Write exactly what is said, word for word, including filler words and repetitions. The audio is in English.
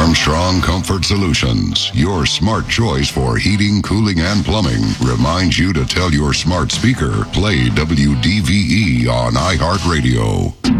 Armstrong Comfort Solutions, your smart choice for heating, cooling, and plumbing, reminds you to tell your smart speaker, play W D V E on iHeartRadio.